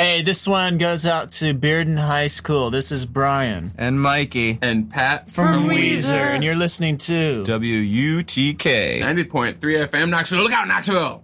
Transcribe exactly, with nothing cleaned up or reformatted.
Hey, this one goes out to Bearden High School. This is Brian. And Mikey. And Pat From, from Weezer. Weezer. And you're listening to W U T K. ninety point three F M Knoxville. Look out, Knoxville!